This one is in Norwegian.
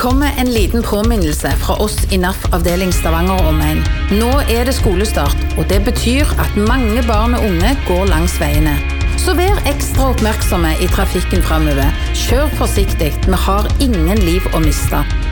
kommer en liten påminnelse fra oss i NAF avdeling Stavanger og omegn. Nå det skolestart, og det betyr at mange barn og unge går langs veiene. Så vær ekstra oppmerksomme i trafikken fremover. Kjør forsiktig, vi har ingen liv å miste.